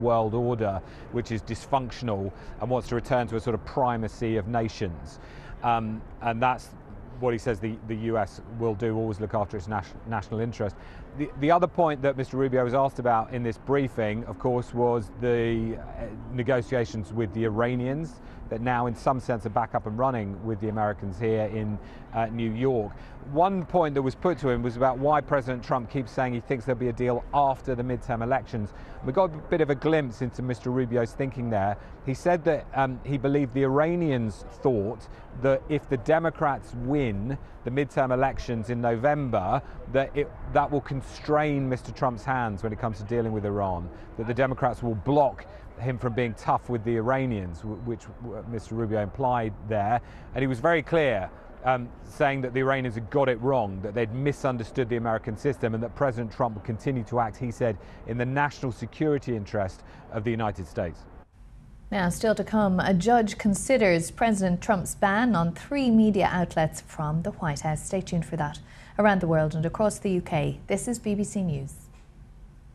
world order, which is dysfunctional and wants to return to a sort of primacy of nations. And that's what he says the US will do, always look after its national interest. The other point that Mr. Rubio was asked about in this briefing, of course, was the negotiations with the Iranians that now in some sense are back up and running with the Americans here in New York. One point that was put to him was about why President Trump keeps saying he thinks there'll be a deal after the midterm elections. We got a bit of a glimpse into Mr. Rubio's thinking there. He said that he believed the Iranians thought that if the Democrats win the midterm elections in November, that will constrain Mr. Trump's hands when it comes to dealing with Iran, that the Democrats will block him from being tough with the Iranians, which Mr. Rubio implied there. And he was very clear, saying that the Iranians had got it wrong, that they'd misunderstood the American system, and that President Trump would continue to act, he said, in the national security interest of the United States. Now, still to come, a judge considers President Trump's ban on 3 media outlets from the White House. Stay tuned for that. Around the world and across the UK, this is BBC News.